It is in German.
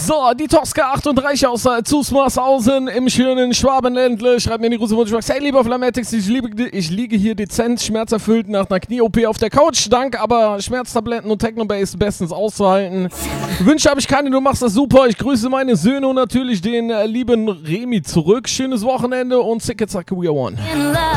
So, die Tosca 38 aus Zusmarshausen im schönen Schwabenländle schreibt mir in die große Wunschbox: Hey, lieber Flamettix, ich liege hier dezent schmerzerfüllt nach einer Knie-OP auf der Couch. Dank aber Schmerztabletten und Technobase bestens auszuhalten. Wünsche habe ich keine, du machst das super. Ich grüße meine Söhne und natürlich den lieben Remi zurück. Schönes Wochenende und zicke zacke, we are one.